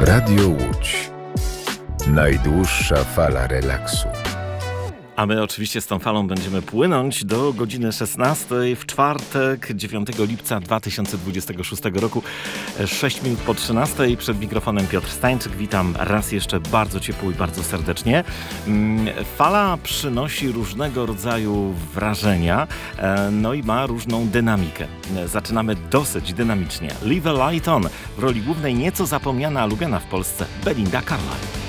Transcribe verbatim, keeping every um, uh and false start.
Radio Łódź. Najdłuższa fala relaksu. A my oczywiście z tą falą będziemy płynąć do godziny szesnastej w czwartek, dziewiątego lipca dwa tysiące dwudziestego szóstego roku, sześć minut po trzynastej. Przed mikrofonem Piotr Stańczyk. Witam raz jeszcze bardzo ciepło i bardzo serdecznie. Fala przynosi różnego rodzaju wrażenia, no i ma różną dynamikę. Zaczynamy dosyć dynamicznie. Leave a Light On. W roli głównej nieco zapomniana, a lubiana w Polsce Belinda Carlisle.